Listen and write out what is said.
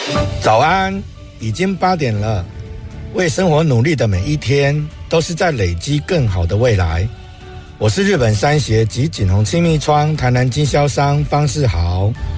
早安，已经8点了。为生活努力的每一天，都是在累积更好的未来。我是日本三协及锦宏亲密窗台南经销商方世豪。